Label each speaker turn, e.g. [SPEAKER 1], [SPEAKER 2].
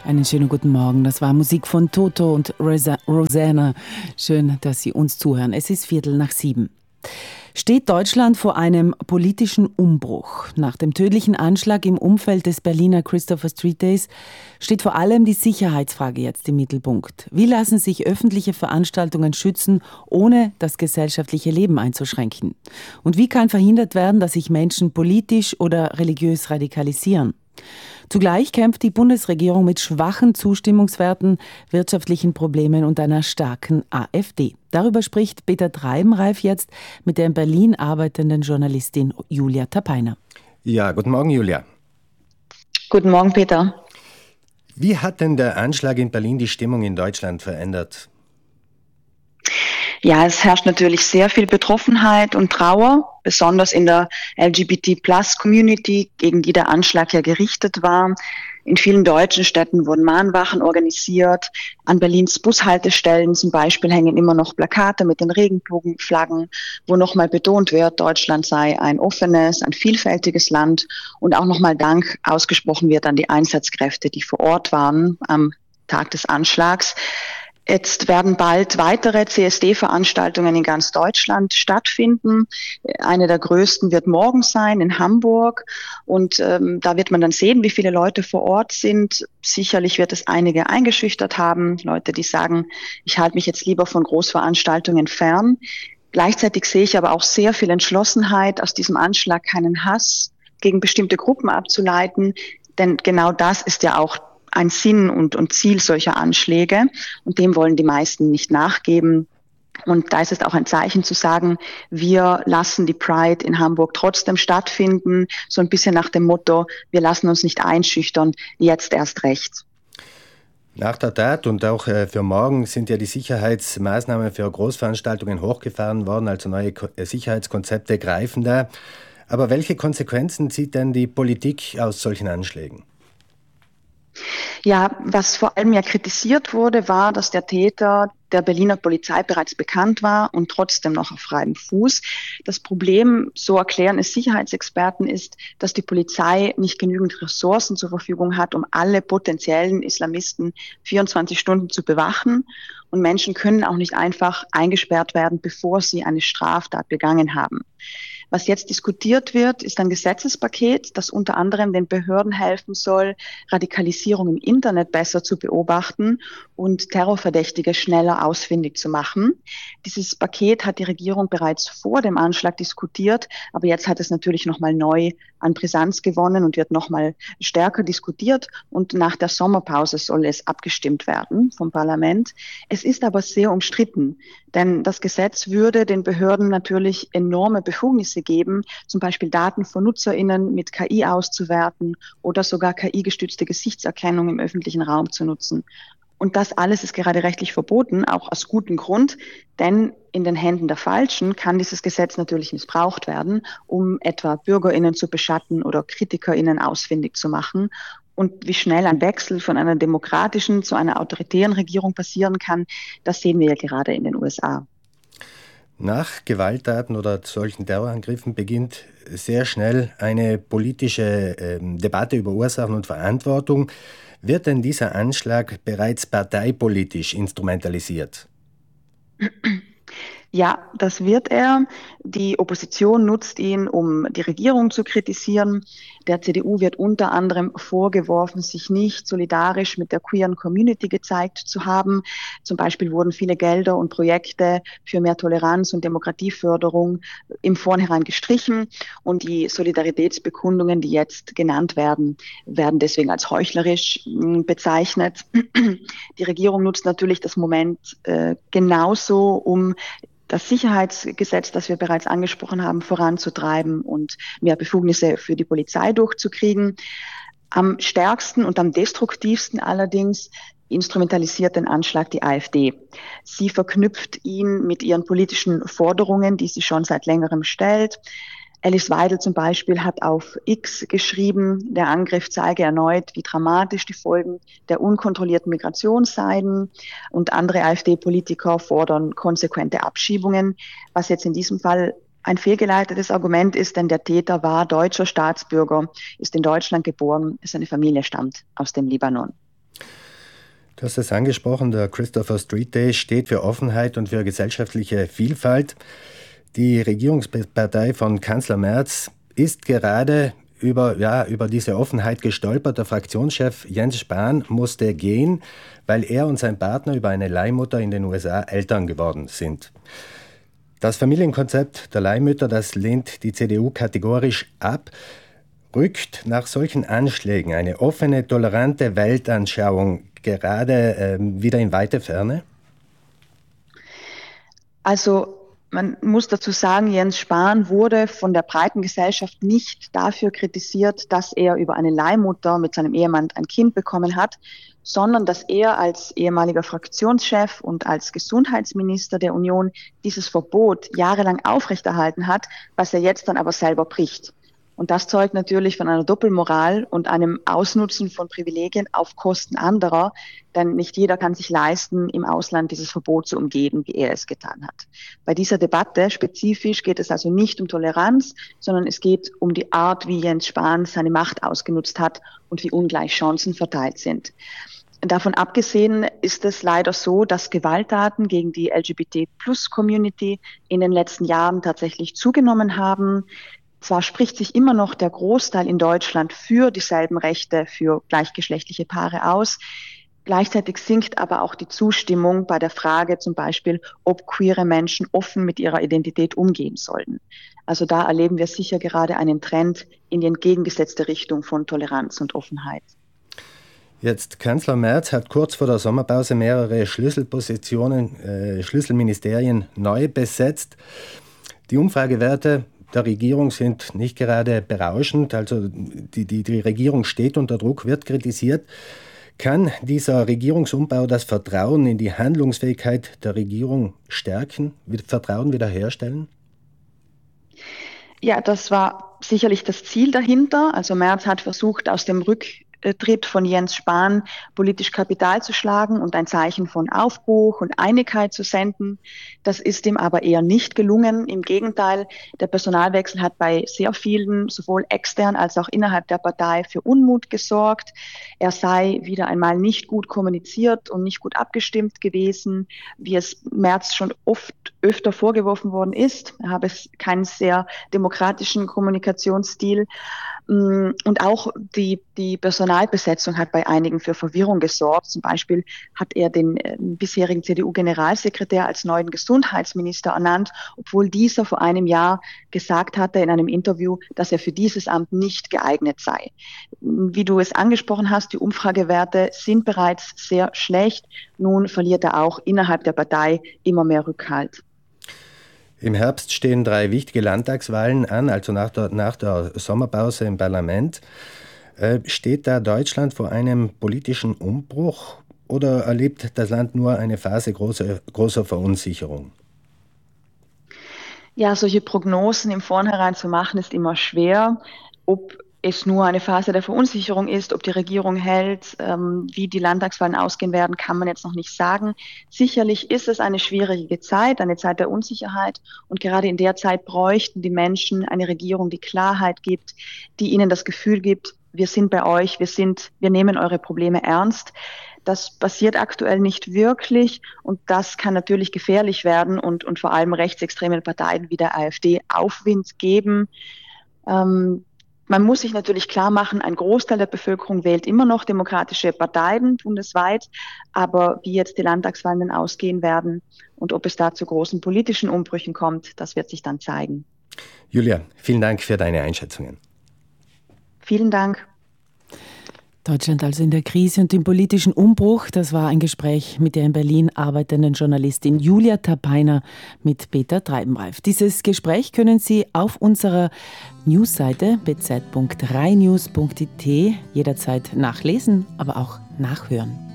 [SPEAKER 1] Einen schönen guten Morgen. Das war Musik von Toto und Rosanna. Schön, dass Sie uns zuhören. Es ist 6:15. Steht Deutschland vor einem politischen Umbruch? Nach dem tödlichen Anschlag im Umfeld des Berliner Christopher Street Days steht vor allem die Sicherheitsfrage jetzt im Mittelpunkt. Wie lassen sich öffentliche Veranstaltungen schützen, ohne das gesellschaftliche Leben einzuschränken? Und wie kann verhindert werden, dass sich Menschen politisch oder religiös radikalisieren? Zugleich kämpft die Bundesregierung mit schwachen Zustimmungswerten, wirtschaftlichen Problemen und einer starken AfD. Darüber spricht Peter Treibenreif jetzt mit der in Berlin arbeitenden Journalistin Julia Tapeiner.
[SPEAKER 2] Ja, guten Morgen, Julia.
[SPEAKER 3] Guten Morgen, Peter.
[SPEAKER 2] Wie hat denn der Anschlag in Berlin die Stimmung in Deutschland verändert?
[SPEAKER 3] Ja, es herrscht natürlich sehr viel Betroffenheit und Trauer, besonders in der LGBT-Plus-Community, gegen die der Anschlag ja gerichtet war. In vielen deutschen Städten wurden Mahnwachen organisiert. An Berlins Bushaltestellen zum Beispiel hängen immer noch Plakate mit den Regenbogenflaggen, wo nochmal betont wird, Deutschland sei ein offenes, ein vielfältiges Land und auch nochmal Dank ausgesprochen wird an die Einsatzkräfte, die vor Ort waren am Tag des Anschlags. Jetzt werden bald weitere CSD-Veranstaltungen in ganz Deutschland stattfinden. Eine der größten wird morgen sein in Hamburg. Und da wird man dann sehen, wie viele Leute vor Ort sind. Sicherlich wird es einige eingeschüchtert haben. Leute, die sagen, ich halte mich jetzt lieber von Großveranstaltungen fern. Gleichzeitig sehe ich aber auch sehr viel Entschlossenheit, aus diesem Anschlag keinen Hass gegen bestimmte Gruppen abzuleiten. Denn genau das ist ja auch ein Sinn und Ziel solcher Anschläge. Und dem wollen die meisten nicht nachgeben. Und da ist es auch ein Zeichen zu sagen, wir lassen die Pride in Hamburg trotzdem stattfinden. So ein bisschen nach dem Motto, wir lassen uns nicht einschüchtern, jetzt erst recht.
[SPEAKER 2] Nach der Tat und auch für morgen sind ja die Sicherheitsmaßnahmen für Großveranstaltungen hochgefahren worden, also neue Sicherheitskonzepte greifen da. Aber welche Konsequenzen zieht denn die Politik aus solchen Anschlägen?
[SPEAKER 3] Ja, was vor allem ja kritisiert wurde, war, dass der Täter der Berliner Polizei bereits bekannt war und trotzdem noch auf freiem Fuß. Das Problem, so erklären es Sicherheitsexperten, ist, dass die Polizei nicht genügend Ressourcen zur Verfügung hat, um alle potenziellen Islamisten 24 Stunden zu bewachen. Und Menschen können auch nicht einfach eingesperrt werden, bevor sie eine Straftat begangen haben. Was jetzt diskutiert wird, ist ein Gesetzespaket, das unter anderem den Behörden helfen soll, Radikalisierung im Internet besser zu beobachten und Terrorverdächtige schneller ausfindig zu machen. Dieses Paket hat die Regierung bereits vor dem Anschlag diskutiert, aber jetzt hat es natürlich nochmal neu an Brisanz gewonnen und wird nochmal stärker diskutiert. Und nach der Sommerpause soll es abgestimmt werden vom Parlament. Es ist aber sehr umstritten, denn das Gesetz würde den Behörden natürlich enorme Befugnisse geben, zum Beispiel Daten von NutzerInnen mit KI auszuwerten oder sogar KI-gestützte Gesichtserkennung im öffentlichen Raum zu nutzen. Und das alles ist gerade rechtlich verboten, auch aus gutem Grund, denn in den Händen der Falschen kann dieses Gesetz natürlich missbraucht werden, um etwa BürgerInnen zu beschatten oder KritikerInnen ausfindig zu machen. Und wie schnell ein Wechsel von einer demokratischen zu einer autoritären Regierung passieren kann, das sehen wir ja gerade in den USA.
[SPEAKER 2] Nach Gewalttaten oder solchen Terrorangriffen beginnt sehr schnell eine politische Debatte über Ursachen und Verantwortung. Wird denn dieser Anschlag bereits parteipolitisch instrumentalisiert?
[SPEAKER 3] Ja, das wird er. Die Opposition nutzt ihn, um die Regierung zu kritisieren. Der CDU wird unter anderem vorgeworfen, sich nicht solidarisch mit der queeren Community gezeigt zu haben. Zum Beispiel wurden viele Gelder und Projekte für mehr Toleranz und Demokratieförderung im Vornherein gestrichen. Und die Solidaritätsbekundungen, die jetzt genannt werden, werden deswegen als heuchlerisch bezeichnet. Die Regierung nutzt natürlich das Moment genauso, um das Sicherheitsgesetz, das wir bereits angesprochen haben, voranzutreiben und mehr Befugnisse für die Polizei durchzukriegen. Am stärksten und am destruktivsten allerdings instrumentalisiert den Anschlag die AfD. Sie verknüpft ihn mit ihren politischen Forderungen, die sie schon seit längerem stellt. Alice Weidel zum Beispiel hat auf X geschrieben, der Angriff zeige erneut, wie dramatisch die Folgen der unkontrollierten Migration seien. Und andere AfD-Politiker fordern konsequente Abschiebungen, was jetzt in diesem Fall ein fehlgeleitetes Argument ist, denn der Täter war deutscher Staatsbürger, ist in Deutschland geboren, seine Familie stammt aus dem Libanon.
[SPEAKER 2] Du hast es angesprochen, der Christopher Street Day steht für Offenheit und für gesellschaftliche Vielfalt. Die Regierungspartei von Kanzler Merz ist gerade über diese Offenheit gestolpert. Der Fraktionschef Jens Spahn musste gehen, weil er und sein Partner über eine Leihmutter in den USA Eltern geworden sind. Das Familienkonzept der Leihmütter, das lehnt die CDU kategorisch ab. Rückt nach solchen Anschlägen eine offene, tolerante Weltanschauung gerade wieder in weite Ferne?
[SPEAKER 3] Also man muss dazu sagen, Jens Spahn wurde von der breiten Gesellschaft nicht dafür kritisiert, dass er über eine Leihmutter mit seinem Ehemann ein Kind bekommen hat, sondern dass er als ehemaliger Fraktionschef und als Gesundheitsminister der Union dieses Verbot jahrelang aufrechterhalten hat, was er jetzt dann aber selber bricht. Und das zeugt natürlich von einer Doppelmoral und einem Ausnutzen von Privilegien auf Kosten anderer, denn nicht jeder kann sich leisten, im Ausland dieses Verbot zu umgehen, wie er es getan hat. Bei dieser Debatte spezifisch geht es also nicht um Toleranz, sondern es geht um die Art, wie Jens Spahn seine Macht ausgenutzt hat und wie ungleich Chancen verteilt sind. Davon abgesehen ist es leider so, dass Gewalttaten gegen die LGBT-Plus-Community in den letzten Jahren tatsächlich zugenommen haben. Zwar spricht sich immer noch der Großteil in Deutschland für dieselben Rechte für gleichgeschlechtliche Paare aus. Gleichzeitig sinkt aber auch die Zustimmung bei der Frage zum Beispiel, ob queere Menschen offen mit ihrer Identität umgehen sollen. Also da erleben wir sicher gerade einen Trend in die entgegengesetzte Richtung von Toleranz und Offenheit.
[SPEAKER 2] Jetzt, Kanzler Merz hat kurz vor der Sommerpause mehrere Schlüsselpositionen, Schlüsselministerien neu besetzt. Die Umfragewerte der Regierung sind nicht gerade berauschend, also die Regierung steht unter Druck, wird kritisiert. Kann dieser Regierungsumbau das Vertrauen in die Handlungsfähigkeit der Regierung stärken, Vertrauen wiederherstellen?
[SPEAKER 3] Ja, das war sicherlich das Ziel dahinter. Also Merz hat versucht, aus dem Rücktritt von Jens Spahn politisch Kapital zu schlagen und ein Zeichen von Aufbruch und Einigkeit zu senden. Das ist ihm aber eher nicht gelungen. Im Gegenteil, der Personalwechsel hat bei sehr vielen, sowohl extern als auch innerhalb der Partei, für Unmut gesorgt. Er sei wieder einmal nicht gut kommuniziert und nicht gut abgestimmt gewesen, wie es Merz schon öfter vorgeworfen worden ist. Er habe keinen sehr demokratischen Kommunikationsstil. Und auch die Personalbesetzung hat bei einigen für Verwirrung gesorgt. Zum Beispiel hat er den bisherigen CDU-Generalsekretär als neuen Gesundheitsminister ernannt, obwohl dieser vor einem Jahr gesagt hatte in einem Interview, dass er für dieses Amt nicht geeignet sei. Wie du es angesprochen hast, die Umfragewerte sind bereits sehr schlecht. Nun verliert er auch innerhalb der Partei immer mehr Rückhalt.
[SPEAKER 2] Im Herbst stehen 3 wichtige Landtagswahlen an, also nach der Sommerpause im Parlament. Steht da Deutschland vor einem politischen Umbruch oder erlebt das Land nur eine Phase großer Verunsicherung?
[SPEAKER 3] Ja, solche Prognosen im Vornherein zu machen, ist immer schwer. Ob es nur eine Phase der Verunsicherung ist, ob die Regierung hält, wie die Landtagswahlen ausgehen werden, kann man jetzt noch nicht sagen. Sicherlich ist es eine schwierige Zeit, eine Zeit der Unsicherheit. Und gerade in der Zeit bräuchten die Menschen eine Regierung, die Klarheit gibt, die ihnen das Gefühl gibt, wir sind bei euch, wir nehmen eure Probleme ernst. Das passiert aktuell nicht wirklich und das kann natürlich gefährlich werden und vor allem rechtsextremen Parteien wie der AfD Aufwind geben. Man muss sich natürlich klar machen, ein Großteil der Bevölkerung wählt immer noch demokratische Parteien bundesweit, aber wie jetzt die Landtagswahlen dann ausgehen werden und ob es da zu großen politischen Umbrüchen kommt, das wird sich dann zeigen.
[SPEAKER 2] Julia, vielen Dank für deine Einschätzungen.
[SPEAKER 3] Vielen Dank.
[SPEAKER 1] Deutschland also in der Krise und im politischen Umbruch. Das war ein Gespräch mit der in Berlin arbeitenden Journalistin Julia Tapeiner mit Peter Treibenreif. Dieses Gespräch können Sie auf unserer Newsseite bz.reinews.it jederzeit nachlesen, aber auch nachhören.